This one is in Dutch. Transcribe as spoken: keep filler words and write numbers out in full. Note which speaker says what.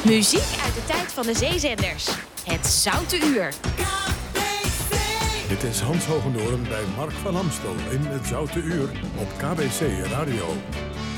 Speaker 1: Muziek uit de tijd van de zeezenders. Het Zoute Uur.
Speaker 2: Dit is Hans Hogendoorn bij Mark van Amstel in het Zoute Uur op K B C Radio.